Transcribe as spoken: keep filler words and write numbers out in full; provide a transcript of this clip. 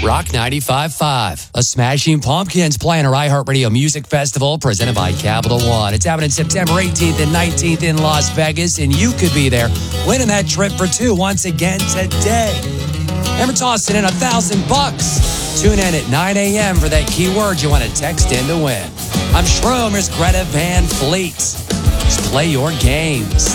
Rock ninety-five point five. The Smashing Pumpkins playing our iHeartRadio Music Festival presented by Capital One. It's happening September eighteenth and nineteenth in Las Vegas, and you could be there winning that trip for two once again today. And we're tossing in a thousand bucks. Tune in at nine a.m. for that keyword you want to text in to win. I'm Schroeder's Greta Van Fleet. Just play your games.